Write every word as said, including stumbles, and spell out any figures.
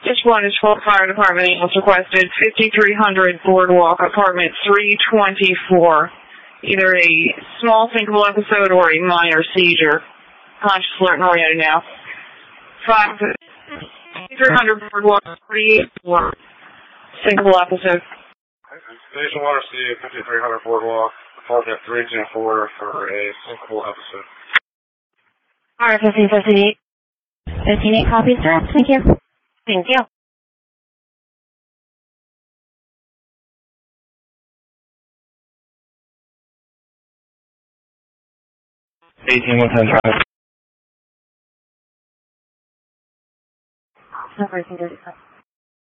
Just one is full fire department ambulance requested, fifty-three hundred Boardwalk, apartment three twenty-four. Either a small syncopal episode or a minor seizure. Conscious, alert, and oriented now. Five, fifty-three hundred Boardwalk, three eighty-four. Syncopal episode. Station one C, fifty-three hundred Boardwalk, apartment three two four for a syncopal episode. Alright, fifteen fifty-eight. fifteen eight copies, sir. Thank you. Thank you. eighteen one ten drive. Number thirty-five.